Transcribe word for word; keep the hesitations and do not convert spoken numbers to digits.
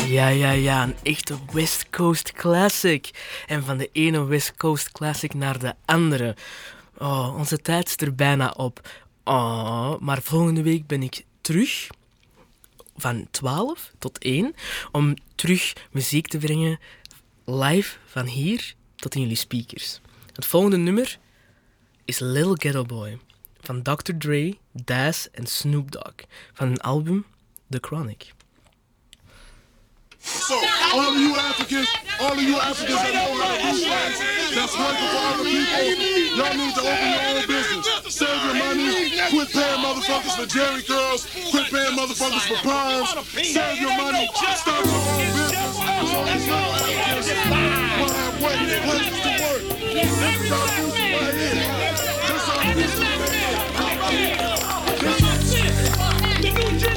Ja, ja, ja, een echte West Coast classic. En van de ene West Coast classic naar de andere. Oh, onze tijd is er bijna op. Oh, maar volgende week ben ik terug, van twaalf tot één, om terug muziek te brengen, live van hier tot in jullie speakers. Het volgende nummer is Little Ghetto Boy van dokter Dre, Daz en Snoop Dogg van hun album The Chronic. So, all of you Africans, all of you Africans that know how to do things, that's working for other people, y'all need to open your own business. Save your money, quit paying motherfuckers for Jerry curls, quit paying motherfuckers for primes, save your money, start your own business. So these little Africans will have way places to work. This is our music right here. This is our music right here.